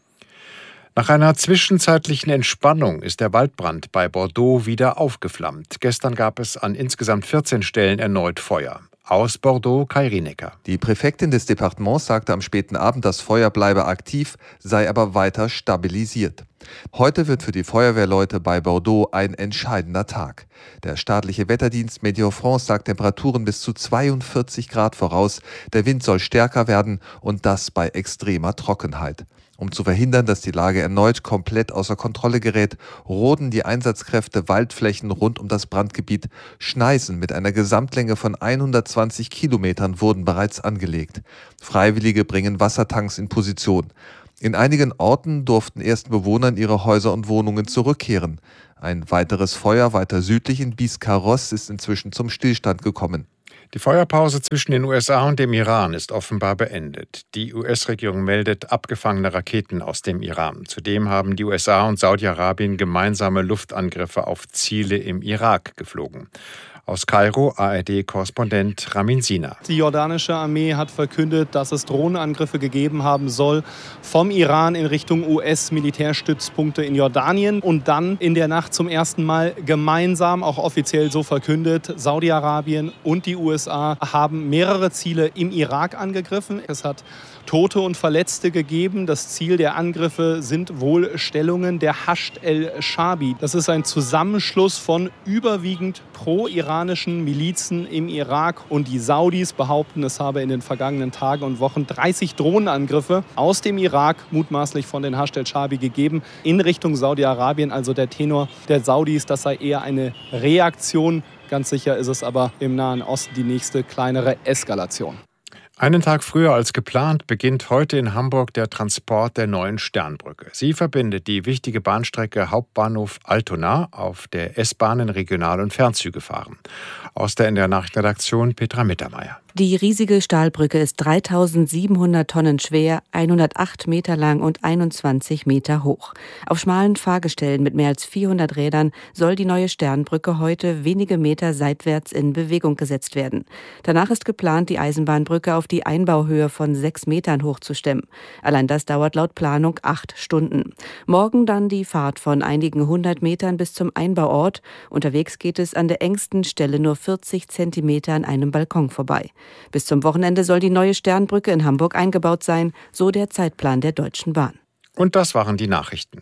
Nach einer zwischenzeitlichen Entspannung ist der Waldbrand bei Bordeaux wieder aufgeflammt. Gestern gab es an insgesamt vierzehn Stellen erneut Feuer. Aus Bordeaux, Kai Rienecker. Die Präfektin des Departements sagte am späten Abend, das Feuer bleibe aktiv, sei aber weiter stabilisiert. Heute wird für die Feuerwehrleute bei Bordeaux ein entscheidender Tag. Der staatliche Wetterdienst Météo France sagt Temperaturen bis zu zweiundvierzig Grad voraus. Der Wind soll stärker werden und das bei extremer Trockenheit. Um zu verhindern, dass die Lage erneut komplett außer Kontrolle gerät, roden die Einsatzkräfte Waldflächen rund um das Brandgebiet. Schneisen mit einer Gesamtlänge von hundertzwanzig Kilometern wurden bereits angelegt. Freiwillige bringen Wassertanks in Position. In einigen Orten durften ersten Bewohnern ihre Häuser und Wohnungen zurückkehren. Ein weiteres Feuer weiter südlich in Biscarrosse ist inzwischen zum Stillstand gekommen. Die Feuerpause zwischen den U S A und dem Iran ist offenbar beendet. Die U S-Regierung meldet abgefangene Raketen aus dem Iran. Zudem haben die U S A und Saudi-Arabien gemeinsame Luftangriffe auf Ziele im Irak geflogen. Aus Kairo, A R D-Korrespondent Ramin Sina. Die jordanische Armee hat verkündet, dass es Drohnenangriffe gegeben haben soll vom Iran in Richtung U S-Militärstützpunkte in Jordanien. Und dann in der Nacht zum ersten Mal gemeinsam, auch offiziell so verkündet, Saudi-Arabien und die U S A haben mehrere Ziele im Irak angegriffen. Es hat Tote und Verletzte gegeben. Das Ziel der Angriffe sind wohl Stellungen der Hasht el-Shabi. Das ist ein Zusammenschluss von überwiegend pro-iranischen Milizen im Irak. Und die Saudis behaupten, es habe in den vergangenen Tagen und Wochen dreißig Drohnenangriffe aus dem Irak, mutmaßlich von den Hasht el-Shabi, gegeben, in Richtung Saudi-Arabien. Also der Tenor der Saudis, das sei eher eine Reaktion. Ganz sicher ist es aber im Nahen Osten die nächste kleinere Eskalation. Einen Tag früher als geplant beginnt heute in Hamburg der Transport der neuen Sternbrücke. Sie verbindet die wichtige Bahnstrecke Hauptbahnhof Altona, auf der S-Bahnen, Regional- und Fernzüge fahren. Aus der N D R-Nachrichtenredaktion Petra Mittermeier. Die riesige Stahlbrücke ist dreitausendsiebenhundert Tonnen schwer, hundertacht Meter lang und einundzwanzig Meter hoch. Auf schmalen Fahrgestellen mit mehr als vierhundert Rädern soll die neue Sternbrücke heute wenige Meter seitwärts in Bewegung gesetzt werden. Danach ist geplant, die Eisenbahnbrücke auf die Einbauhöhe von sechs Metern hochzustemmen. Allein das dauert laut Planung acht Stunden. Morgen dann die Fahrt von einigen hundert Metern bis zum Einbauort. Unterwegs geht es an der engsten Stelle nur vierzig Zentimeter an einem Balkon vorbei. Bis zum Wochenende soll die neue Sternbrücke in Hamburg eingebaut sein, so der Zeitplan der Deutschen Bahn. Und das waren die Nachrichten.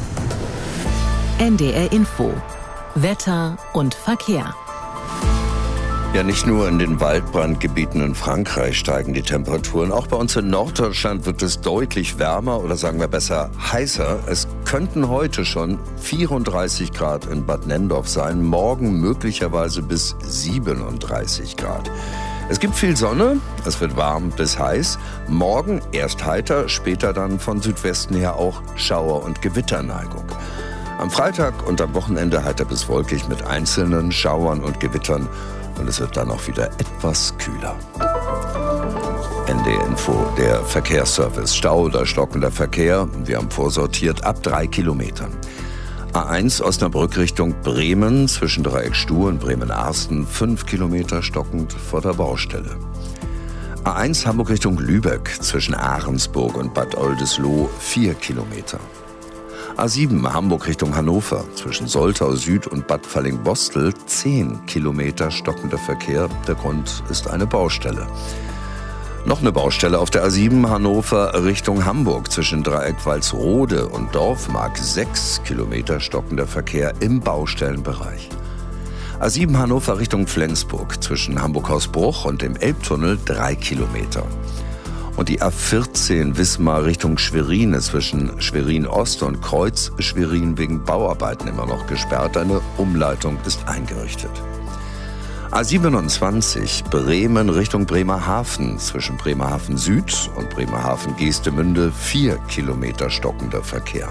N D R Info. Wetter und Verkehr. Ja, nicht nur in den Waldbrandgebieten in Frankreich steigen die Temperaturen. Auch bei uns in Norddeutschland wird es deutlich wärmer oder sagen wir besser heißer. Es könnten heute schon vierunddreißig Grad in Bad Nenndorf sein, morgen möglicherweise bis siebenunddreißig Grad. Es gibt viel Sonne, es wird warm bis heiß. Morgen erst heiter, später dann von Südwesten her auch Schauer- und Gewitterneigung. Am Freitag und am Wochenende heiter bis wolkig mit einzelnen Schauern und Gewittern. Und es wird dann auch wieder etwas kühler. N D Info, der Verkehrsservice. Stau oder stockender Verkehr. Wir haben vorsortiert ab drei Kilometern. A eins Osnabrück Richtung Bremen, zwischen Dreieckstuhl und Bremen-Arsten, fünf Kilometer stockend vor der Baustelle. A eins Hamburg Richtung Lübeck, zwischen Ahrensburg und Bad Oldesloe, vier Kilometer. A sieben Hamburg Richtung Hannover, zwischen Soltau Süd und Bad Fallingbostel, zehn Kilometer stockender Verkehr. Der Grund ist eine Baustelle. Noch eine Baustelle auf der A sieben Hannover Richtung Hamburg, zwischen Dreieck Walsrode und Dorfmark, sechs Kilometer stockender Verkehr im Baustellenbereich. A sieben Hannover Richtung Flensburg, zwischen Hamburg-Hausbruch und dem Elbtunnel, drei Kilometer. Und die A vierzehn Wismar Richtung Schwerin ist zwischen Schwerin-Ost und Kreuz-Schwerin wegen Bauarbeiten immer noch gesperrt. Eine Umleitung ist eingerichtet. A siebenundzwanzig Bremen Richtung Bremerhaven, zwischen Bremerhaven Süd und Bremerhaven Geestemünde, vier Kilometer stockender Verkehr.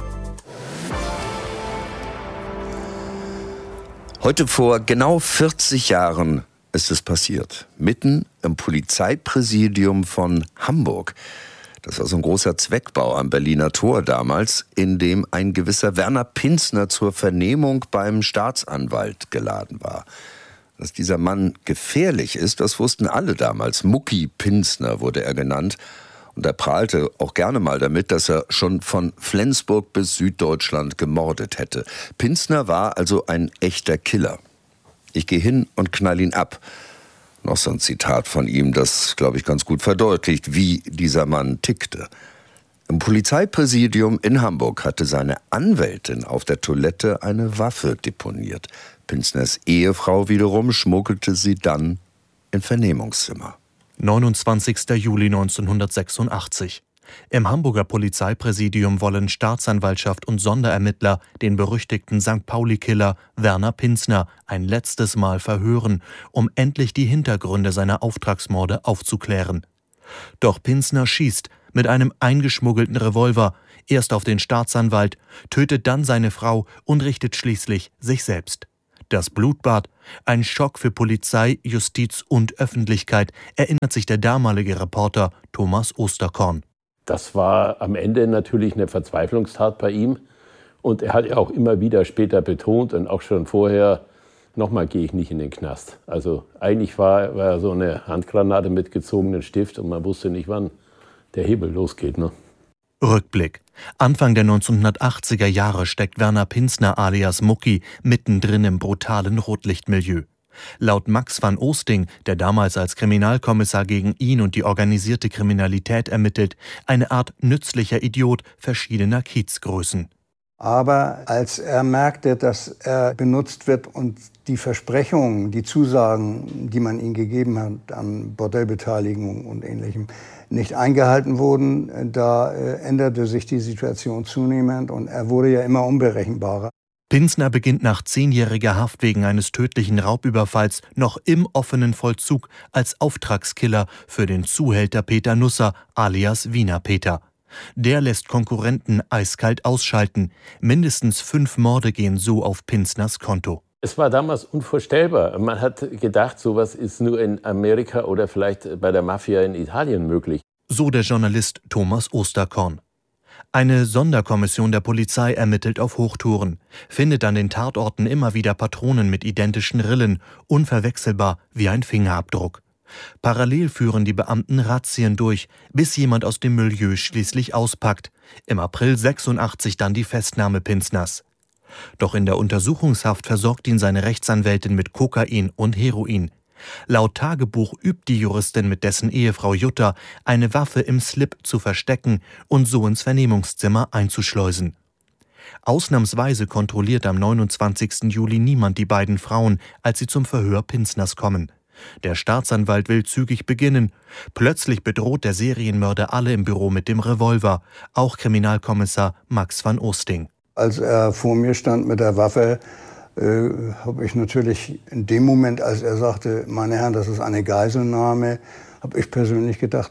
Heute vor genau vierzig Jahren ist es passiert. Mitten im Polizeipräsidium von Hamburg. Das war so ein großer Zweckbau am Berliner Tor damals, in dem ein gewisser Werner Pinzner zur Vernehmung beim Staatsanwalt geladen war. Dass dieser Mann gefährlich ist, das wussten alle damals. Mucki Pinzner wurde er genannt. Und er prahlte auch gerne mal damit, dass er schon von Flensburg bis Süddeutschland gemordet hätte. Pinzner war also ein echter Killer. Ich gehe hin und knall ihn ab. Noch so ein Zitat von ihm, das, glaube ich, ganz gut verdeutlicht, wie dieser Mann tickte. Im Polizeipräsidium in Hamburg hatte seine Anwältin auf der Toilette eine Waffe deponiert. Pinzners Ehefrau wiederum schmuggelte sie dann in Vernehmungszimmer. neunundzwanzigster Juli neunzehnhundertsechsundachtzig. Im Hamburger Polizeipräsidium wollen Staatsanwaltschaft und Sonderermittler den berüchtigten Sankt Pauli-Killer Werner Pinzner ein letztes Mal verhören, um endlich die Hintergründe seiner Auftragsmorde aufzuklären. Doch Pinzner schießt mit einem eingeschmuggelten Revolver erst auf den Staatsanwalt, tötet dann seine Frau und richtet schließlich sich selbst. Das Blutbad, ein Schock für Polizei, Justiz und Öffentlichkeit, erinnert sich der damalige Reporter Thomas Osterkorn. Das war am Ende natürlich eine Verzweiflungstat bei ihm. Und er hat ja auch immer wieder später betont und auch schon vorher, nochmal gehe ich nicht in den Knast. Also eigentlich war, war so eine Handgranate mit gezogenem Stift und man wusste nicht, wann der Hebel losgeht. Ne? Rückblick. Anfang der neunzehnhundertachtziger Jahre steckt Werner Pinzner alias Mucki mittendrin im brutalen Rotlichtmilieu. Laut Max van Oosting, der damals als Kriminalkommissar gegen ihn und die organisierte Kriminalität ermittelt, eine Art nützlicher Idiot verschiedener Kiezgrößen. Aber als er merkte, dass er benutzt wird und die Versprechungen, die Zusagen, die man ihm gegeben hat an Bordellbeteiligung und Ähnlichem, nicht eingehalten wurden, da äh, änderte sich die Situation zunehmend und er wurde ja immer unberechenbarer. Pinsner beginnt nach zehnjähriger Haft wegen eines tödlichen Raubüberfalls noch im offenen Vollzug als Auftragskiller für den Zuhälter Peter Nusser alias Wiener Peter. Der lässt Konkurrenten eiskalt ausschalten. Mindestens fünf Morde gehen so auf Pinsners Konto. Es war damals unvorstellbar. Man hat gedacht, sowas ist nur in Amerika oder vielleicht bei der Mafia in Italien möglich. So der Journalist Thomas Osterkorn. Eine Sonderkommission der Polizei ermittelt auf Hochtouren, findet an den Tatorten immer wieder Patronen mit identischen Rillen, unverwechselbar wie ein Fingerabdruck. Parallel führen die Beamten Razzien durch, bis jemand aus dem Milieu schließlich auspackt. Im April sechsundachtzig dann die Festnahme Pinsners. Doch in der Untersuchungshaft versorgt ihn seine Rechtsanwältin mit Kokain und Heroin. Laut Tagebuch übt die Juristin mit dessen Ehefrau Jutta, eine Waffe im Slip zu verstecken und so ins Vernehmungszimmer einzuschleusen. Ausnahmsweise kontrolliert am neunundzwanzigsten Juli niemand die beiden Frauen, als sie zum Verhör Pinsners kommen. Der Staatsanwalt will zügig beginnen. Plötzlich bedroht der Serienmörder alle im Büro mit dem Revolver, auch Kriminalkommissar Max van Oosting. Als er vor mir stand mit der Waffe, äh, habe ich natürlich in dem Moment, als er sagte, meine Herren, das ist eine Geiselnahme, habe ich persönlich gedacht,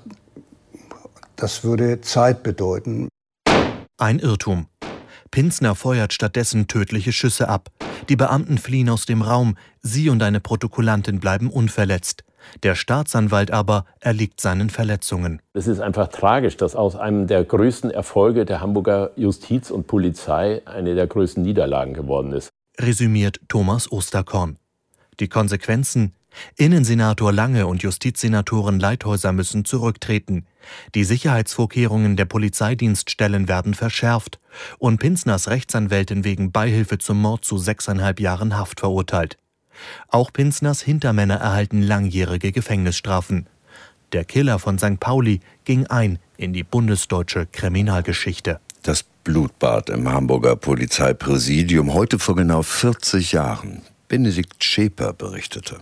das würde Zeit bedeuten. Ein Irrtum. Pinsner feuert stattdessen tödliche Schüsse ab. Die Beamten fliehen aus dem Raum, sie und eine Protokollantin bleiben unverletzt. Der Staatsanwalt aber erliegt seinen Verletzungen. Es ist einfach tragisch, dass aus einem der größten Erfolge der Hamburger Justiz und Polizei eine der größten Niederlagen geworden ist. Resümiert Thomas Osterkorn. Die Konsequenzen? Innensenator Lange und Justizsenatorin Leithäuser müssen zurücktreten. Die Sicherheitsvorkehrungen der Polizeidienststellen werden verschärft und Pinsners Rechtsanwältin wegen Beihilfe zum Mord zu sechseinhalb Jahren Haft verurteilt. Auch Pinsners Hintermänner erhalten langjährige Gefängnisstrafen. Der Killer von Sankt Pauli ging ein in die bundesdeutsche Kriminalgeschichte. Das Blutbad im Hamburger Polizeipräsidium, heute vor genau vierzig Jahren. Benedikt Schäper berichtete.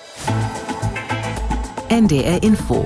N D R Info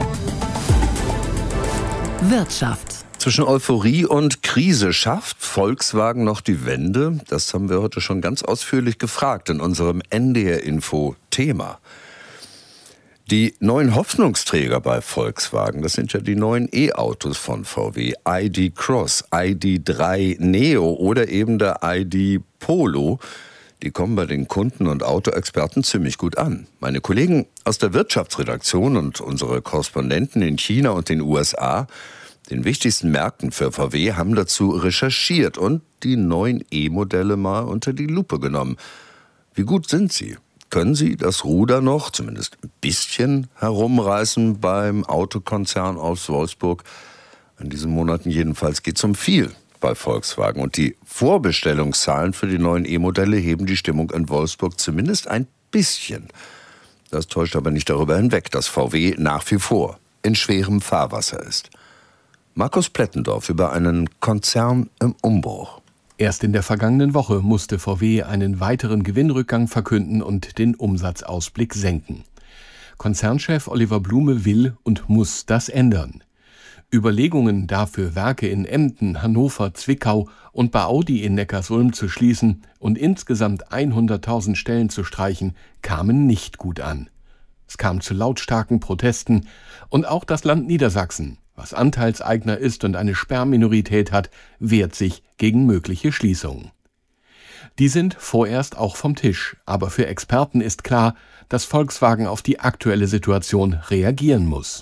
Wirtschaft. Zwischen Euphorie und Krise schafft Volkswagen noch die Wende? Das haben wir heute schon ganz ausführlich gefragt in unserem N D R Info Thema. Die neuen Hoffnungsträger bei Volkswagen, das sind ja die neuen E-Autos von V W, I D Cross, I D drei Neo oder eben der I D Polo. Die kommen bei den Kunden und Autoexperten ziemlich gut an. Meine Kollegen aus der Wirtschaftsredaktion und unsere Korrespondenten in China und den U S A, den wichtigsten Märkten für V W, haben dazu recherchiert und die neuen E-Modelle mal unter die Lupe genommen. Wie gut sind sie? Können sie das Ruder noch, zumindest ein bisschen, herumreißen beim Autokonzern aus Wolfsburg? In diesen Monaten jedenfalls geht es um viel bei Volkswagen. Und die Vorbestellungszahlen für die neuen E-Modelle heben die Stimmung in Wolfsburg zumindest ein bisschen. Das täuscht aber nicht darüber hinweg, dass V W nach wie vor in schwerem Fahrwasser ist. Markus Plettendorf über einen Konzern im Umbruch. Erst in der vergangenen Woche musste V W einen weiteren Gewinnrückgang verkünden und den Umsatzausblick senken. Konzernchef Oliver Blume will und muss das ändern. Überlegungen dafür, Werke in Emden, Hannover, Zwickau und bei Audi in Neckarsulm zu schließen und insgesamt hunderttausend Stellen zu streichen, kamen nicht gut an. Es kam zu lautstarken Protesten und auch das Land Niedersachsen, was Anteilseigner ist und eine Sperrminorität hat, wehrt sich gegen mögliche Schließungen. Die sind vorerst auch vom Tisch, aber für Experten ist klar, dass Volkswagen auf die aktuelle Situation reagieren muss.